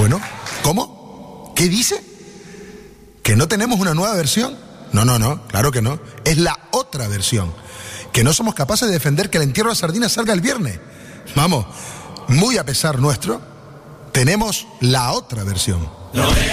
Bueno, ¿cómo? ¿Qué dice? ¿Que no tenemos una nueva versión? No, claro que no. Es la otra versión. Que no somos capaces de defender que el entierro de sardinas salga el viernes. Vamos, muy a pesar nuestro, tenemos la otra versión.